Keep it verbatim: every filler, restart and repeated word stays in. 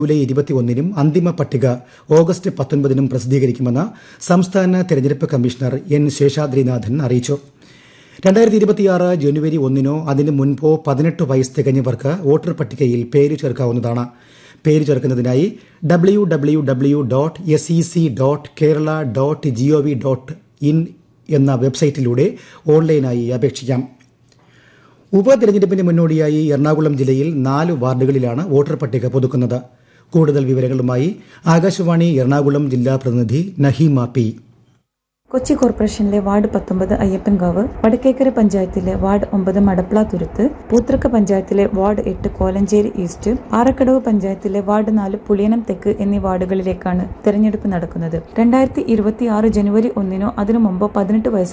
July ഇരുപത്തിയൊന്നിനും അന്തിമ പട്ടിക August പത്തൊൻപതിനും പ്രസിദ്ധീകരിക്കുമെന്ന് സംസ്ഥാന തെരഞ്ഞെടുപ്പ് കമ്മീഷണർ എൻ ശേഷാദ്രിനാഥൻ അറിയിച്ചു. രണ്ടായിരത്തി ഇരുപത്തിയാറ് ജനുവരി ഒന്നിനോ അതിന് മുൻപോ പതിനെട്ട് വയസ്സ് തികഞ്ഞവർക്ക് വോട്ടർ പട്ടികയിൽ പേര് ചേർക്കാവുന്നതാണ്. പേര് ചേർക്കുന്നതിനായി W W W dot S E C dot Kerala dot G O V dot in എന്ന വെബ്സൈറ്റിലൂടെ ഓൺലൈനായി അപേക്ഷിക്കാം. ഉപതെരഞ്ഞെടുപ്പിന് മുന്നോടിയായി എറണാകുളം ജില്ലയിൽ നാല് വാർഡുകളിലാണ് വോട്ടർ പട്ടിക പുതുക്കുന്നത്. കൂടുതൽ വിവരങ്ങളുമായി ആകാശവാണി എറണാകുളം ജില്ലാ പ്രതിനിധി നഹീമ പി. കൊച്ചി കോർപ്പറേഷനിലെ വാർഡ് പത്തൊമ്പത് അയ്യപ്പൻകാവ്, വടക്കേക്കര പഞ്ചായത്തിലെ വാർഡ് ഒമ്പത് മടപ്ല തുരുത്ത്, പൂത്തൃക്ക പഞ്ചായത്തിലെ വാർഡ് എട്ട് കോലഞ്ചേരി ഈസ്റ്റ്, ആറക്കടവ് പഞ്ചായത്തിലെ വാർഡ് നാല് പുളിയനം തെക്ക് എന്നീ വാർഡുകളിലേക്കാണ് തെരഞ്ഞെടുപ്പ് നടക്കുന്നത്. രണ്ടായിരത്തി ഇരുപത്തി ആറ് ജനുവരി ഒന്നിനോ അതിനു മുമ്പോ പതിനെട്ട് വയസ്സ്